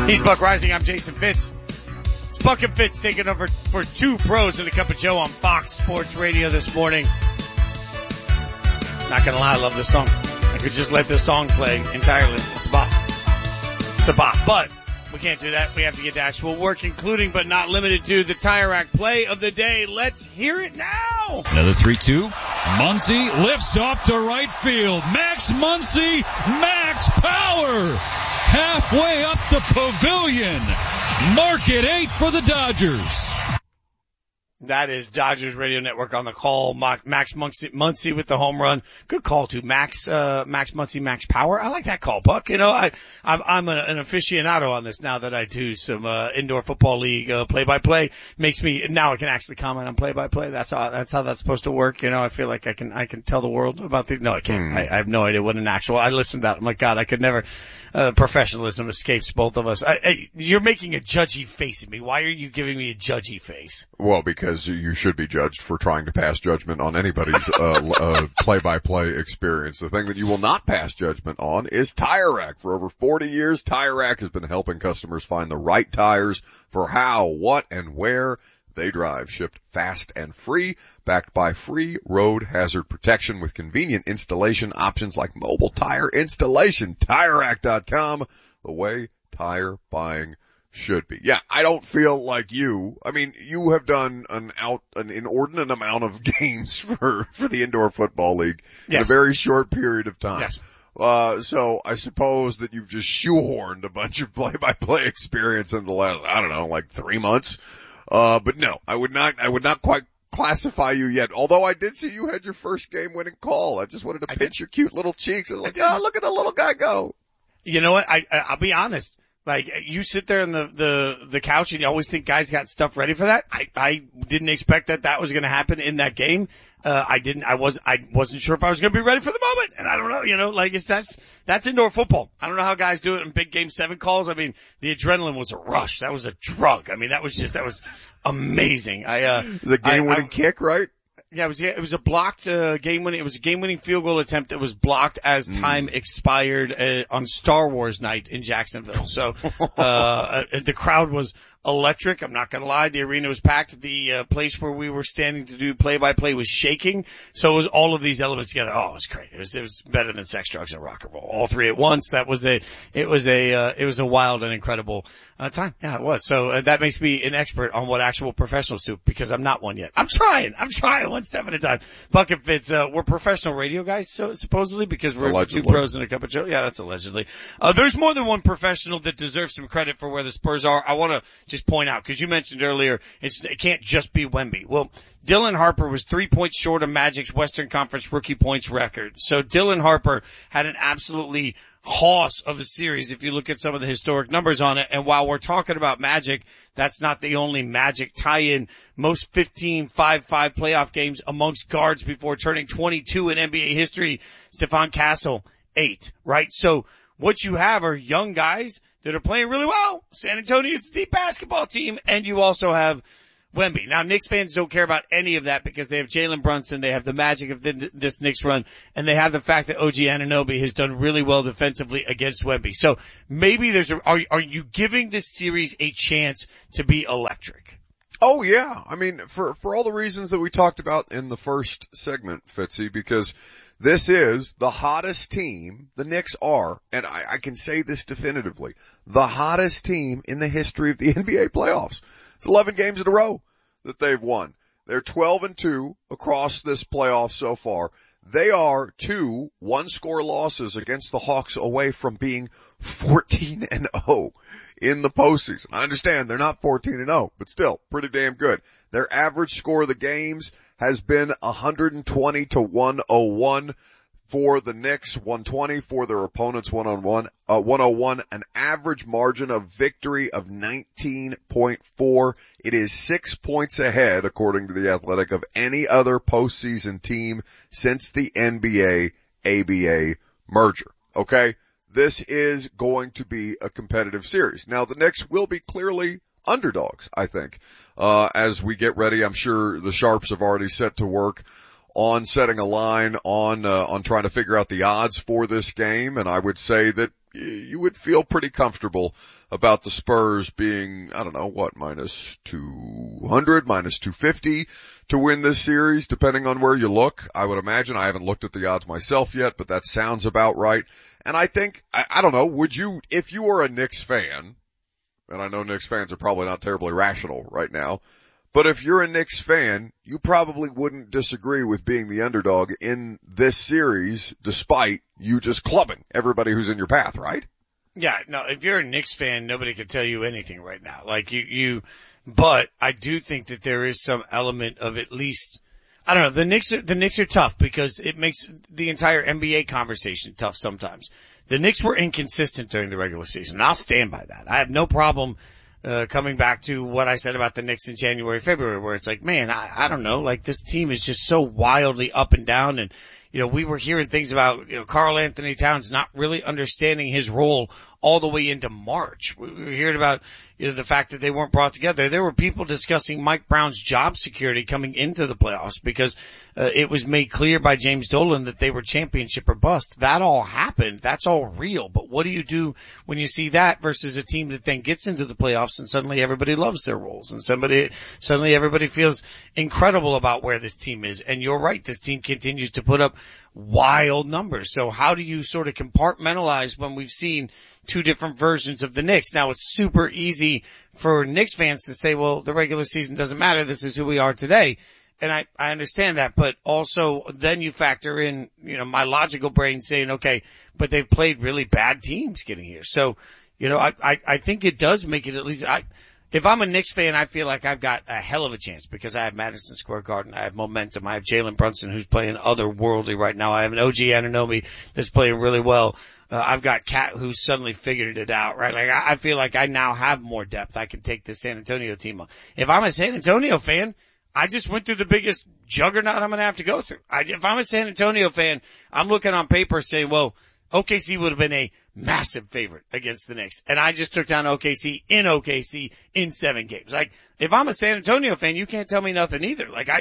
He's Buck Rising. I'm Jason Fitz. It's Buck and Fitz taking over for Two Pros and a Cup of Joe on Fox Sports Radio this morning. Not gonna lie, I love this song. I could just let this song play entirely. It's a bop. It's a bop. But we can't do that. We have to get to actual work, including but not limited to the Tire Rack play of the day. Let's hear it now. Another 3-2. Muncy lifts off to right field. Max Muncy, max power. Halfway up the pavilion. Market 8 for the Dodgers. That is Dodgers Radio Network on the call. Max Muncy with the home run. Good call too. Max Muncy, max power. I like that call, Buck. You know, I'm an aficionado on this now that I do some, indoor football league, play-by-play. Makes me, now I can actually comment on play-by-play. That's how that's supposed to work. You know, I feel like I can tell the world about these. No, I can't. I have no idea what an actual, I listened to that. I'm like, God, I could never, professionalism escapes both of us. You're making a judgy face at me. Why are you giving me a judgy face? Well, because you should be judged for trying to pass judgment on anybody's play-by-play experience. The thing that you will not pass judgment on is Tire Rack. For over 40 years, Tire Rack has been helping customers find the right tires for how, what, and where they drive. Shipped fast and free, backed by free road hazard protection with convenient installation options like mobile tire installation. TireRack.com, the way tire buying should be. Yeah, I don't feel like you. I mean, you have done an inordinate amount of games for the Indoor Football League in a very short period of time. Yes. So I suppose that you've just shoehorned a bunch of play-by-play experience in the last, I don't know, like 3 months. But no, I would not quite classify you yet. Although I did see you had your first game-winning call. I just wanted to pinch your cute little cheeks. I was like, oh, look at the little guy go. You know what? I'll be honest. Like, you sit there on the couch and you always think guys got stuff ready for that. I didn't expect that was going to happen in that game. I wasn't sure if I was going to be ready for the moment. And I don't know, you know, like that's indoor football. I don't know how guys do it in big game 7 calls. I mean, the adrenaline was a rush. That was a drug. I mean, that was amazing. The game-winning kick, right? Yeah, it was a blocked game-winning. It was a game-winning field goal attempt that was blocked as time expired on Star Wars night in Jacksonville. So the crowd was electric. I'm not gonna lie. The arena was packed. The place where we were standing to do play-by-play was shaking. So it was all of these elements together. Oh, it was great. It was better than sex, drugs, and rock and roll. All three at once. It was a wild and incredible time. Yeah, it was. So that makes me an expert on what actual professionals do, because I'm not one yet. I'm trying one step at a time. Buck and Fitz, we're professional radio guys, so supposedly, because we're allegedly 2 pros and a cup of Joe. Yeah, that's allegedly. There's more than one professional that deserves some credit for where the Spurs are. I want to just point out, because you mentioned earlier, it can't just be Wemby. Well, Dylan Harper was 3 points short of Magic's Western Conference rookie points record. So Dylan Harper had an absolutely hoss of a series if you look at some of the historic numbers on it. And while we're talking about Magic, that's not the only Magic tie-in. Most 15 5-5 playoff games amongst guards before turning 22 in NBA history. Stephon Castle, 8, right? So what you have are young guys that are playing really well. San Antonio is a deep basketball team, and you also have Wemby. Now, Knicks fans don't care about any of that because they have Jalen Brunson, they have the magic of this Knicks run, and they have the fact that OG Anunoby has done really well defensively against Wemby. So maybe are you giving this series a chance to be electric? Oh yeah. I mean, for all the reasons that we talked about in the first segment, Fitzy, because this is the hottest team. The Knicks are, and I can say this definitively, the hottest team in the history of the NBA playoffs. It's 11 games in a row that they've won. They're 12-2 across this playoff so far. They are 2 one-score losses against the Hawks away from being 14-0 in the postseason. I understand they're not 14-0, but still pretty damn good. Their average score of the games has been 120 to 101 for the Knicks, 120 for their opponents, 101, an average margin of victory of 19.4. It is 6 points ahead, according to The Athletic, of any other postseason team since the NBA-ABA merger. Okay? This is going to be a competitive series. Now, the Knicks will be clearly underdogs, I think. As we get ready, I'm sure the Sharps have already set to work on setting a line on trying to figure out the odds for this game. And I would say that you would feel pretty comfortable about the Spurs being, I don't know, what, minus 200, minus 250 to win this series, depending on where you look. I would imagine. I haven't looked at the odds myself yet, but that sounds about right. And I think, I don't know, would you, if you were a Knicks fan, and I know Knicks fans are probably not terribly rational right now, but if you're a Knicks fan, you probably wouldn't disagree with being the underdog in this series, despite you just clubbing everybody who's in your path, right? Yeah, no, if you're a Knicks fan, nobody can tell you anything right now. Like but I do think that there is some element of at least, I don't know, the Knicks are tough because it makes the entire NBA conversation tough sometimes. The Knicks were inconsistent during the regular season, and I'll stand by that. I have no problem coming back to what I said about the Knicks in January, February, where it's like, man, I don't know, like this team is just so wildly up and down. And, you know, we were hearing things about, you know, Karl Anthony Towns not really understanding his role all the way into March. We were hearing about, you know, the fact that they weren't brought together. There were people discussing Mike Brown's job security coming into the playoffs because it was made clear by James Dolan that they were championship or bust. That all happened. That's all real. But what do you do when you see that versus a team that then gets into the playoffs and suddenly everybody loves their roles and suddenly everybody feels incredible about where this team is? And you're right. This team continues to put up wild numbers. So how do you sort of compartmentalize when we've seen two different versions of the Knicks? Now it's super easy for Knicks fans to say, well, the regular season doesn't matter. This is who we are today. And I understand that, but also then you factor in, you know, my logical brain saying, okay, but they've played really bad teams getting here. So, you know, I think it does make it at least, if I'm a Knicks fan, I feel like I've got a hell of a chance because I have Madison Square Garden. I have momentum. I have Jalen Brunson who's playing otherworldly right now. I have an OG Anunoby that's playing really well. I've got Cat who's suddenly figured it out, right? Like I feel like I now have more depth. I can take the San Antonio team on. If I'm a San Antonio fan, I just went through the biggest juggernaut I'm going to have to go through. If I'm a San Antonio fan, I'm looking on paper saying, well, OKC would have been a massive favorite against the Knicks. And I just took down OKC in 7 games. Like, if I'm a San Antonio fan, you can't tell me nothing either. Like,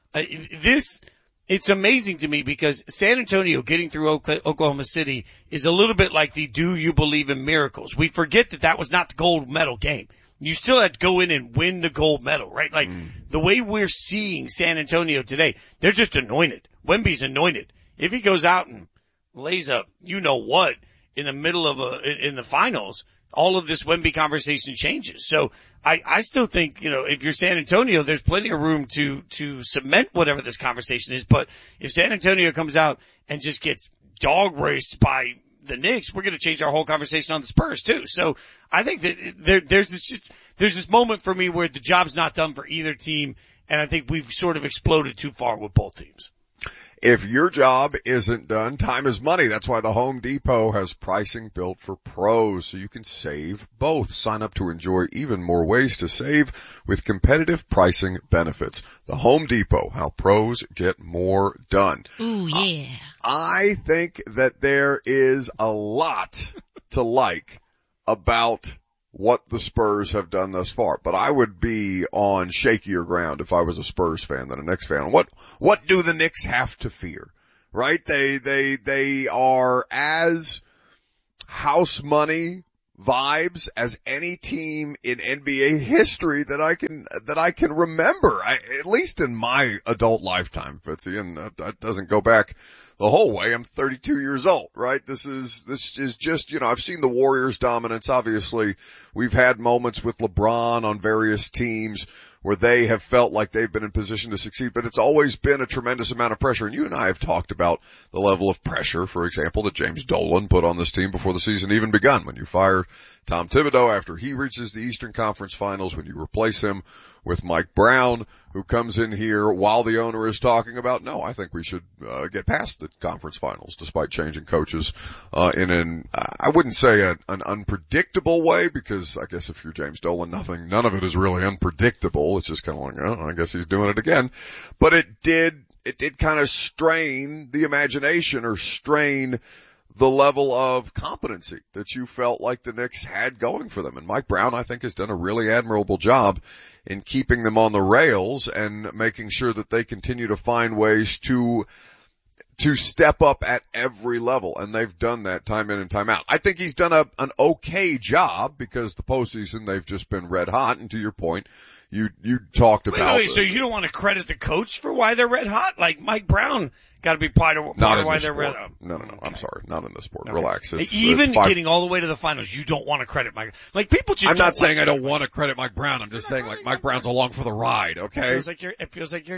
it's amazing to me because San Antonio getting through Oklahoma City is a little bit like the do you believe in miracles. We forget that was not the gold medal game. You still had to go in and win the gold medal, right? Like, the way we're seeing San Antonio today, they're just anointed. Wemby's anointed. If he goes out and lays up, you know what, in the middle of in the finals, all of this Wemby conversation changes. So I still think, you know, if you're San Antonio, there's plenty of room to cement whatever this conversation is. But if San Antonio comes out and just gets dog raced by the Knicks, we're going to change our whole conversation on the Spurs too. So I think that there's this moment for me where the job's not done for either team. And I think we've sort of exploded too far with both teams. If your job isn't done, time is money. That's why the Home Depot has pricing built for pros, so you can save both. Sign up to enjoy even more ways to save with competitive pricing benefits. The Home Depot, how pros get more done. Ooh, yeah. I think that there is a lot to like about what the Spurs have done thus far, but I would be on shakier ground if I was a Spurs fan than a Knicks fan. What do the Knicks have to fear? Right? They are as house money vibes as any team in NBA history that I can remember. At least in my adult lifetime, Fitzy, and that doesn't go back the whole way. I'm 32 years old, right? This is just, you know, I've seen the Warriors' dominance. Obviously, we've had moments with LeBron on various teams where they have felt like they've been in position to succeed, but it's always been a tremendous amount of pressure. And you and I have talked about the level of pressure, for example, that James Dolan put on this team before the season even begun. When you fire Tom Thibodeau after he reaches the Eastern Conference Finals, when you replace him with Mike Brown, who comes in here while the owner is talking about, no, I think we should get past the conference finals despite changing coaches in an, I wouldn't say an unpredictable way, because I guess if you're James Dolan, none of it is really unpredictable. It's just kind of like, oh, I guess he's doing it again. But it did kind of strain the imagination, or strain the level of competency that you felt like the Knicks had going for them. And Mike Brown, I think, has done a really admirable job in keeping them on the rails and making sure that they continue to find ways to to step up at every level, and they've done that time in and time out. I think he's done an okay job because the postseason they've just been red hot, and to your point, you talked about. Wait, so you don't want to credit the coach for why they're red hot? Like Mike Brown got to be part of why they're red hot. No, I'm sorry, not in this sport. Okay. Relax. Even getting all the way to the finals, you don't want to credit Mike. Like people just. I'm not saying I don't want to credit Mike Brown. I'm just saying like Mike Brown's along for the ride. Okay. It feels like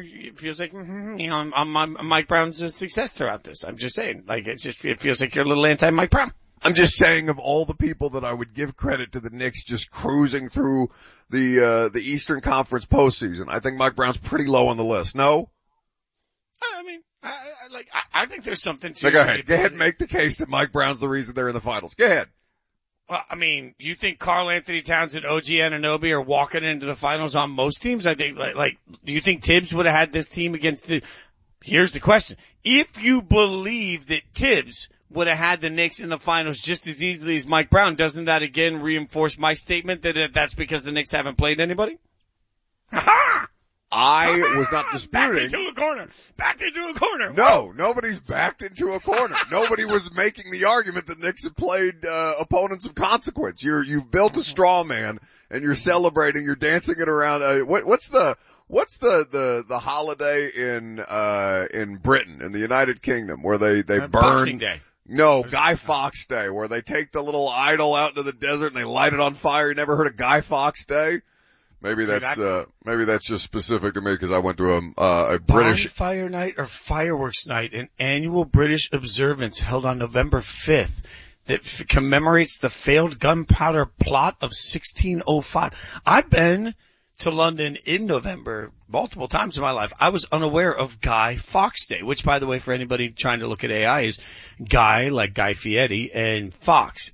I'm Mike Brown's success throughout this. I'm just saying, like it feels like you're a little anti Mike Brown. I'm just saying of all the people that I would give credit to the Knicks just cruising through the Eastern Conference postseason, I think Mike Brown's pretty low on the list. No? I mean, I think there's something to so go ahead and make the case that Mike Brown's the reason they're in the finals. Go ahead. Well, I mean, you think Karl Anthony Towns and OG Anunoby are walking into the finals on most teams? I think, do you think Tibbs would have had this team against here's the question. If you believe that Tibbs would have had the Knicks in the finals just as easily as Mike Brown, doesn't that again reinforce my statement that that's because the Knicks haven't played anybody? Ha-ha! I was not disputing. Backed into a corner. No, nobody's backed into a corner. Nobody was making the argument that Knicks have played, opponents of consequence. You've built a straw man and you're celebrating, you're dancing it around. What's the holiday in Britain, in the United Kingdom, where they burn? Boxing Day. No, Guy Fawkes Day, where they take the little idol out into the desert and they light it on fire. You never heard of Guy Fawkes Day? Maybe that's just specific to me because I went to a British bonfire night or fireworks night, an annual British observance held on November 5th that commemorates the failed gunpowder plot of 1605. I've been to London in November multiple times in my life. I was unaware of Guy Fawkes Day, which, by the way, for anybody trying to look at AI, is Guy, like Guy Fieri, and Fawkes,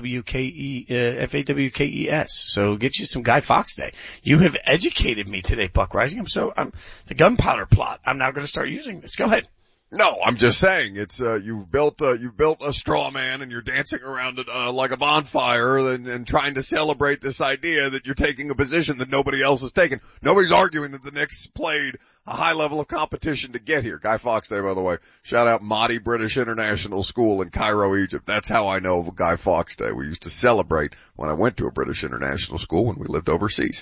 F-A-W-K-E-S. So get you some Guy Fawkes Day. You have educated me today, Buck Rising. The gunpowder plot. I'm now going to start using this. Go ahead. No, I'm just saying it's you've built a straw man and you're dancing around it like a bonfire and trying to celebrate this idea that you're taking a position that nobody else has taken. Nobody's arguing that the Knicks played a high level of competition to get here. Guy Fawkes Day, by the way. Shout out Mahdi British International School in Cairo, Egypt. That's how I know of Guy Fawkes Day. We used to celebrate when I went to a British International School when we lived overseas.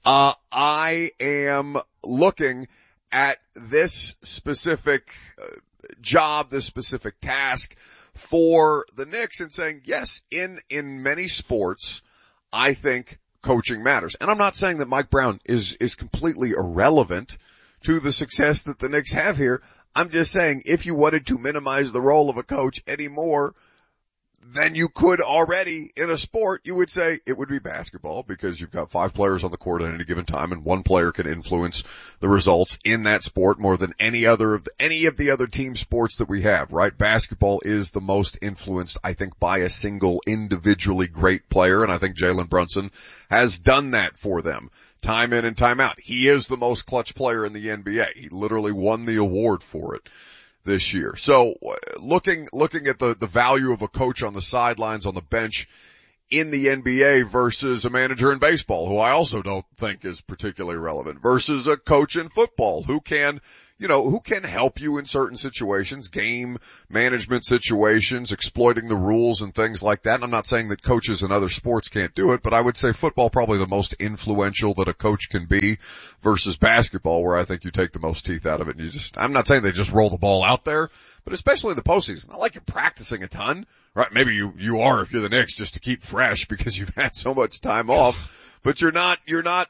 I am looking at this specific job, this specific task for the Knicks and saying, yes, in many sports, I think coaching matters. And I'm not saying that Mike Brown is completely irrelevant to the success that the Knicks have here. I'm just saying if you wanted to minimize the role of a coach any more than you could already in a sport, you would say it would be basketball because you've got 5 players on the court at any given time and one player can influence the results in that sport more than any of the other team sports that we have, right? Basketball is the most influenced, I think, by a single individually great player, and I think Jalen Brunson has done that for them time in and time out. He is the most clutch player in the NBA. He literally won the award for it this year. So looking at the value of a coach on the sidelines, on the bench in the NBA versus a manager in baseball, who I also don't think is particularly relevant, versus a coach in football who can help you in certain situations, game management situations, exploiting the rules and things like that. And I'm not saying that coaches in other sports can't do it, but I would say football probably the most influential that a coach can be versus basketball, where I think you take the most teeth out of it. And I'm not saying they just roll the ball out there, but especially in the postseason, not like you're practicing a ton, right? Maybe you are if you're the Knicks just to keep fresh because you've had so much time off, but you're not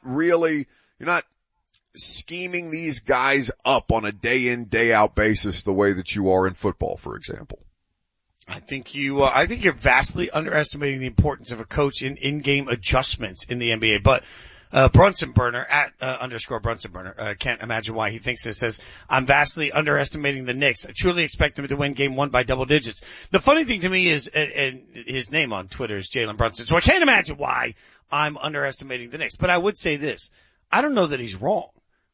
scheming these guys up on a day in, day out basis the way that you are in football, for example. I think you're vastly underestimating the importance of a coach in in-game adjustments in the NBA. But, Brunson Burner at, _Brunson Burner, can't imagine why he thinks this, says, I'm vastly underestimating the Knicks. I truly expect them to win game 1 by double digits. The funny thing to me is, and his name on Twitter is Jalen Brunson, so I can't imagine why I'm underestimating the Knicks. But I would say this. I don't know that he's wrong.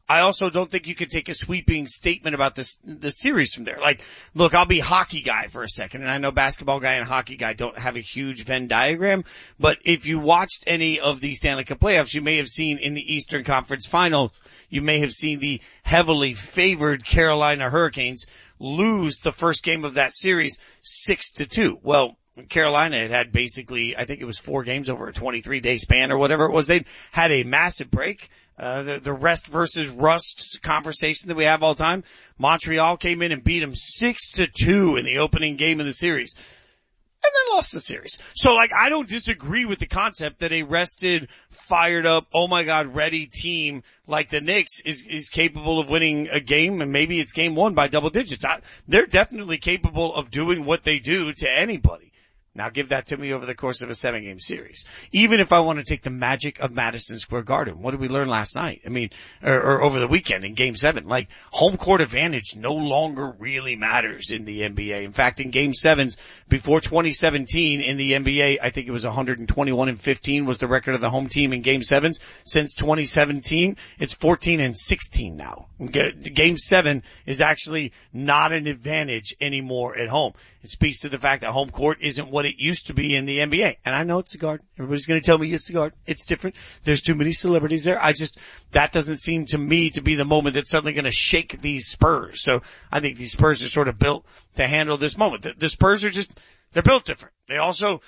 I also don't think you could take a sweeping statement about the series from there. Like, look, I'll be hockey guy for a second, and I know basketball guy and hockey guy don't have a huge Venn diagram, but if you watched any of the Stanley Cup playoffs, you may have seen in the Eastern Conference Final, you may have seen the heavily favored Carolina Hurricanes lose the first game of that series 6-2. Well, Carolina had basically, I think it was 4 games over a 23-day span or whatever it was. They'd had a massive break. The rest versus rust conversation that we have all the time. Montreal came in and beat them 6-2 in the opening game of the series. And then lost the series. So like, I don't disagree with the concept that a rested, fired up, oh my God, ready team like the Knicks is capable of winning a game, and maybe it's game 1 by double digits. They're definitely capable of doing what they do to anybody. Now give that to me over the course of a 7-game series. Even if I want to take the magic of Madison Square Garden. What did we learn last night? I mean, or over the weekend in game 7. Like, home court advantage no longer really matters in the NBA. In fact, in game 7s before 2017 in the NBA, I think it was 121-15 was the record of the home team in game 7s. Since 2017, it's 14-16 now. Game 7 is actually not an advantage anymore at home. It speaks to the fact that home court isn't what it used to be in the NBA. And I know it's the Garden. Everybody's going to tell me it's the Garden. It's different. There's too many celebrities there. That doesn't seem to me to be the moment that's suddenly going to shake these Spurs. So I think these Spurs are sort of built to handle this moment. The Spurs are they're built different. They also,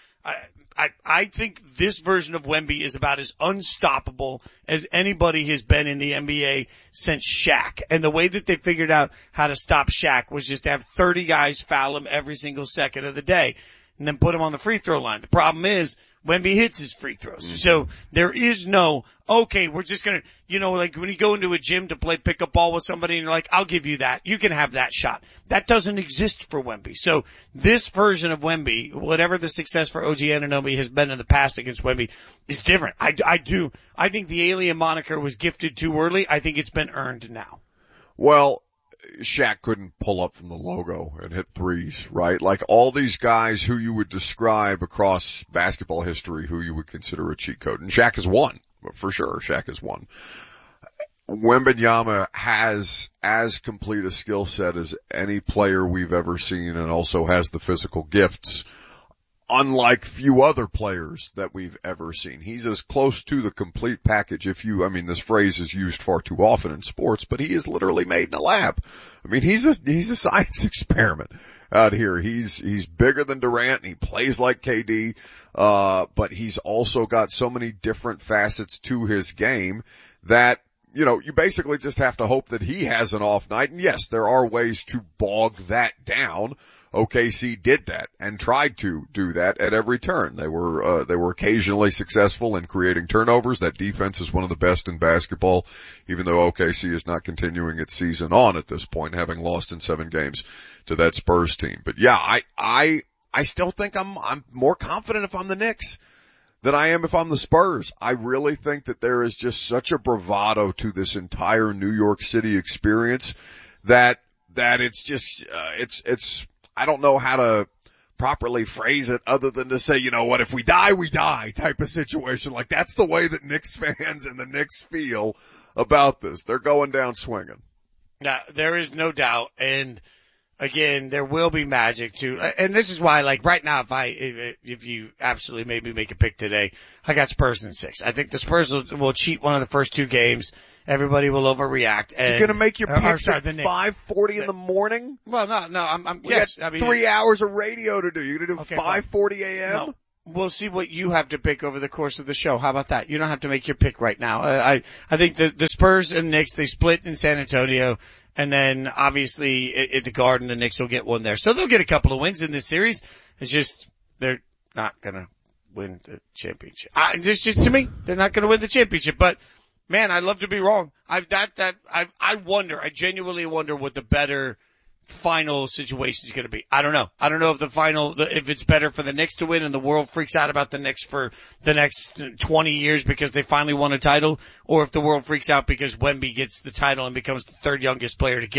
I think this version of Wemby is about as unstoppable as anybody has been in the NBA since Shaq. And the way that they figured out how to stop Shaq was just to have 30 guys foul him every single second of the day and then put him on the free throw line. The problem is Wemby hits his free throws. Mm-hmm. So there is no, okay, we're just gonna, like when you go into a gym to play pickup ball with somebody and you're like, I'll give you that. You can have that shot. That doesn't exist for Wemby. So this version of Wemby, whatever the success for OG Anunoby has been in the past against Wemby, is different. I think the alien moniker was gifted too early. I think it's been earned now. Well, Shaq couldn't pull up from the logo and hit threes, right? Like all these guys who you would describe across basketball history who you would consider a cheat code. And Shaq is one, for sure. Shaq is one. Wembanyama has as complete a skill set as any player we've ever seen and also has the physical gifts, unlike few other players that we've ever seen. He's as close to the complete package this phrase is used far too often in sports, but he is literally made in a lab. I mean, he's a science experiment out here. He's bigger than Durant and he plays like KD, but he's also got so many different facets to his game that, you basically just have to hope that he has an off night. And yes, there are ways to bog that down. OKC did that and tried to do that at every turn. They were occasionally successful in creating turnovers. That defense is one of the best in basketball, even though OKC is not continuing its season on at this point, having lost in 7 games to that Spurs team. But yeah, I still think I'm more confident if I'm the Knicks than I am if I'm the Spurs. I really think that there is just such a bravado to this entire New York City experience that it's just, it's, I don't know how to properly phrase it other than to say, if we die, we die type of situation. Like that's the way that Knicks fans and the Knicks feel about this. They're going down swinging. Now, there is no doubt. And again, there will be magic too. And this is why, like right now, if you absolutely made me make a pick today, I got Spurs in 6. I think the Spurs will cheat one of the first 2 games. Everybody will overreact. And, you're gonna make your picks at 5:40 in the morning? Well, no, we got 3 hours of radio to do. You're gonna do 5:40 a.m.? No. We'll see what you have to pick over the course of the show. How about that? You don't have to make your pick right now. I think the Spurs and Knicks, they split in San Antonio. And then obviously at the Garden, the Knicks will get one there. So they'll get a couple of wins in this series. It's just, they're not gonna win the championship. To me, they're not gonna win the championship, but man, I'd love to be wrong. I genuinely wonder what the better final situation is going to be. I don't know. I don't know if it's better for the Knicks to win and the world freaks out about the Knicks for the next 20 years because they finally won a title, or if the world freaks out because Wemby gets the title and becomes the 3rd youngest player to get